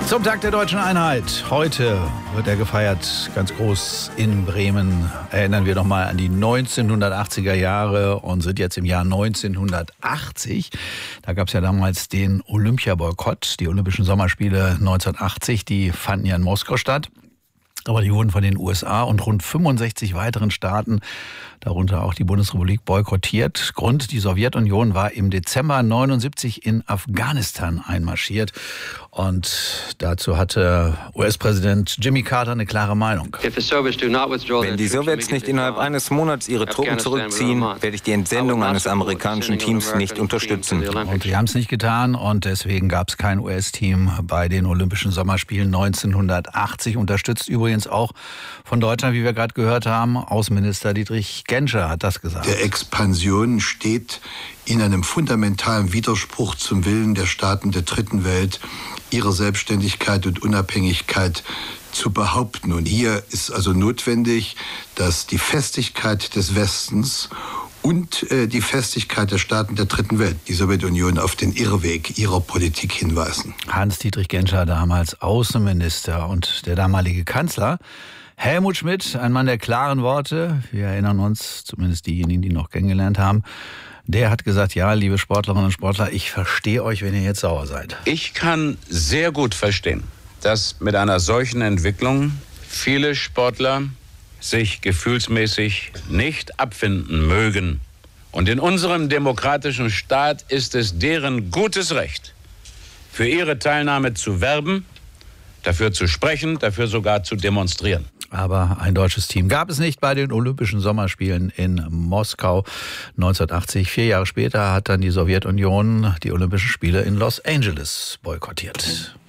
Zum Tag der Deutschen Einheit. Heute wird er gefeiert, ganz groß in Bremen. Erinnern wir nochmal an die 1980er Jahre und sind jetzt im Jahr 1980. Da gab es ja damals den Olympiaboykott. Die Olympischen Sommerspiele 1980, die fanden ja in Moskau statt. Aber die wurden von den USA und rund 65 weiteren Staaten, darunter auch die Bundesrepublik, boykottiert. Grund: die Sowjetunion war im Dezember 79 in Afghanistan einmarschiert. Und dazu hatte US-Präsident Jimmy Carter eine klare Meinung. Wenn die Sowjets nicht innerhalb eines Monats ihre Truppen zurückziehen, werde ich die Entsendung eines amerikanischen Teams nicht unterstützen. Und sie haben es nicht getan und deswegen gab es kein US-Team bei den Olympischen Sommerspielen 1980. Unterstützt übrigens auch von Deutschland, wie wir gerade gehört haben. Außenminister Dietrich Genscher hat das gesagt. Der Expansion steht in einem fundamentalen Widerspruch zum Willen der Staaten der Dritten Welt, ihre Selbstständigkeit und Unabhängigkeit zu behaupten. Und hier ist also notwendig, dass die Festigkeit des Westens und die Festigkeit der Staaten der Dritten Welt, die Sowjetunion, auf den Irrweg ihrer Politik hinweisen. Hans-Dietrich Genscher, damals Außenminister, und der damalige Kanzler Helmut Schmidt, ein Mann der klaren Worte. Wir erinnern uns, zumindest diejenigen, die ihn noch kennengelernt haben. Der hat gesagt: Ja, liebe Sportlerinnen und Sportler, ich verstehe euch, wenn ihr jetzt sauer seid. Ich kann sehr gut verstehen, dass mit einer solchen Entwicklung viele Sportler sich gefühlsmäßig nicht abfinden mögen. Und in unserem demokratischen Staat ist es deren gutes Recht, für ihre Teilnahme zu werben, dafür zu sprechen, dafür sogar zu demonstrieren. Aber ein deutsches Team gab es nicht bei den Olympischen Sommerspielen in Moskau 1980. 4 Jahre später hat dann die Sowjetunion die Olympischen Spiele in Los Angeles boykottiert.